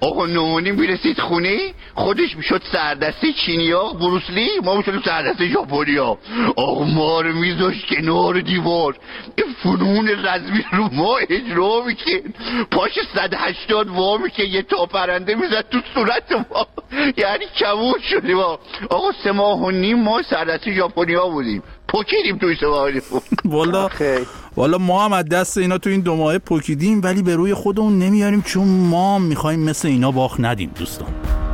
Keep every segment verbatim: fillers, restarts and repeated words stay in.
آقا نونی میرسید خونه خودش میشد سردسته چینیا بروسلی، ما میشدیم سردسته ژاپنیا. آقا ما رو میذاشت کنار دیوار، فنون رزمی رو ما اجرا میکن، پاش صد و هشتاد وا میکن، یه تا پرنده میزد تو صورت ما، یعنی کمون شدیم. آقا سه ماه و نیم ما سردسته ژاپنیا بودیم، پوکیدیم توی سه ماه و نیم. والا والا ما هم از دست اینا تو این دو ماه پوکیدیم، ولی به روی خودمون نمیاریم چون ما میخوایم مثل اینا باخت ندیم دوستان.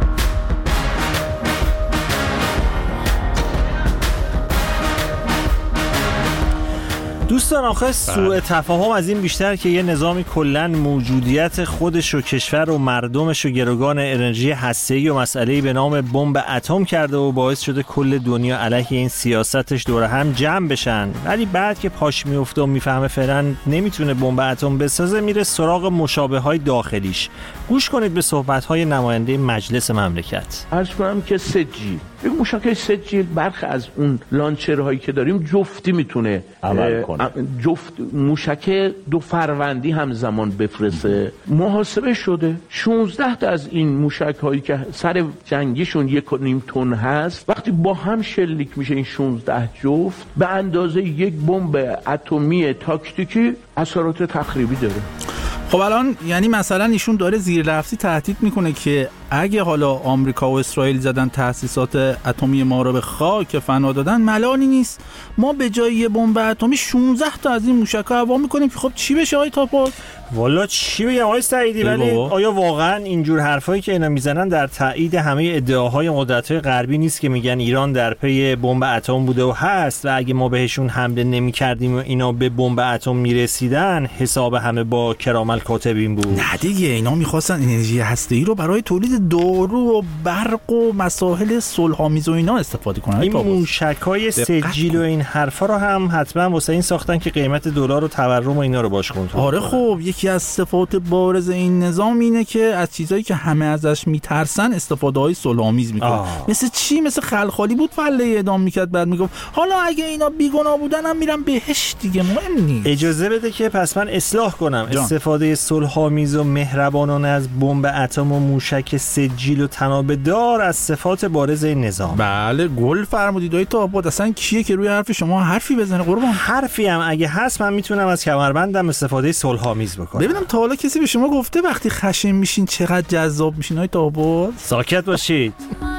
دوستان آخه سوء تفاهم از این بیشتر که یه نظامی کلن موجودیت خودش و کشور و مردمش و گروگان انرژی هسته‌ای و مسئله‌ای به نام بمب اتم کرده و باعث شده کل دنیا علیه این سیاستش دور هم جمع بشن، ولی بعد که پاش میفته و میفهمه فعلا نمیتونه بمب اتم بسازه میره سراغ مشابه‌های داخلیش. گوش کنید به صحبت‌های نماینده مجلس مملکت. عرض کنم که سجی یک موشک سجی برخی از اون لانچرهایی که داریم جفتی میتونه عمل کنه، جفت موشک دو فروندی همزمان بفرسته. محاسبه شده شانزده تا از این موشک هایی که سر جنگیشون یک و نیم تن هست وقتی با هم شلیک میشه این شانزده جفت به اندازه یک بمب اتمی تاکتیکی اثرات تخریبی داره. خب الان یعنی مثلا ایشون داره زیر لفظی تهدید میکنه که اگه حالا آمریکا و اسرائیل زدن تأسیسات اتمی ما رو به خاک فنا دادن، ملانی نیست ما به جای یه بمب اتمی شانزده تا از این موشک‌ها هوا میکنیم که خب چی بشه آقای تاپور؟ والا چی بگم آقای سعیدی، ولی آیا واقعا اینجور حرفایی که اینا میزنن در تایید همه ادعاهای قدرت‌های غربی نیست که میگن ایران در پی بمب اتم بوده و هست و اگه ما بهشون حمله نمی‌کردیم و اینا به بمب اتم میرسیدن حساب همه با کرام الکاتبین بود؟ نه دیگه، اینا می‌خواستن انرژی هسته‌ای رو برای تولید دارو و برق و مسائل صلح‌آمیز و اینا استفاده کنن. این موشک‌های سجیل و این حرفا رو هم حتما واسه این ساختن که قیمت دلار و تورم و اینا رو باش کنترل. آره خب یکی از صفات بارز این نظام اینه که از چیزایی که همه ازش میترسن استفاده‌های صلح‌آمیز میکنه. مثل چی؟ مثل خلخالی بود فله اعدام میکرد بعد میگفت حالا اگه اینا بیگناه بودن هم میرم بهش دیگه، مهم نیست. اجازه بده که پس من اصلاح کنم جان. استفاده صلح‌آمیز و مهربانانه از بمب اتم و موشک سجیل و تنابه‌دار از صفات بارز این نظام. بله گل فرمودید آقای تاپور. اصلا کیه که روی حرف شما حرفی بزنه قربان؟ حرفی هم اگه هست من میتونم از کمربندم استفاده صلح‌آمیز بکنم. ببینم تا حالا کسی به شما گفته وقتی خشن میشین چقدر جذاب میشین آقای تاپور؟ ساکت باشید.